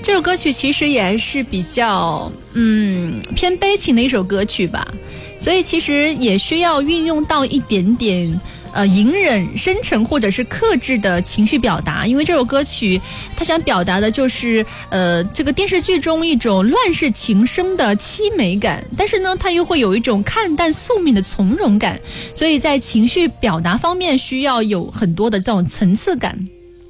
这首歌曲其实也是比较偏悲情的一首歌曲吧，所以其实也需要运用到一点点隐忍、深沉或者是克制的情绪表达，因为这首歌曲它想表达的就是这个电视剧中一种乱世情深的凄美感，但是呢它又会有一种看淡宿命的从容感，所以在情绪表达方面需要有很多的这种层次感。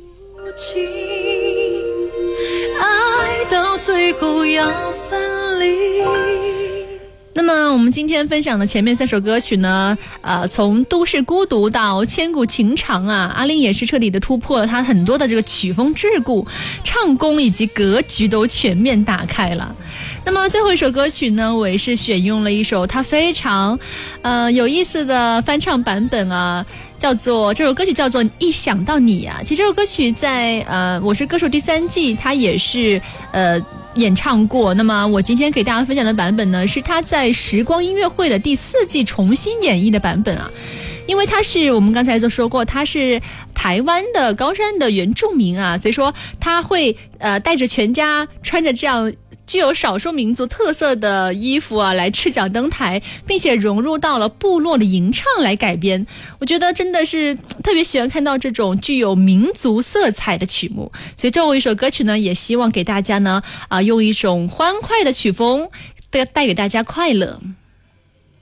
爱到最后要分离。 那么我们今天分享的前面3首歌曲呢，从都市孤独到千古情长啊，阿令也是彻底的突破了他很多的这个曲风桎梏，唱功以及格局都全面打开了。那么最后一首歌曲呢，我也是选用了一首他非常有意思的翻唱版本啊，这首歌曲叫做《一想到你》啊。其实这首歌曲在我是歌手第3季它也是演唱过，那么我今天给大家分享的版本呢，是他在时光音乐会的第4季重新演绎的版本啊。因为他是我们刚才就说过，他是台湾的高山的原住民啊，所以说他会带着全家穿着这样具有少数民族特色的衣服啊，来赤脚登台，并且融入到了部落的吟唱来改编。我觉得真的是特别喜欢看到这种具有民族色彩的曲目，所以最后一首歌曲呢，也希望给大家呢用一种欢快的曲风带给大家快乐。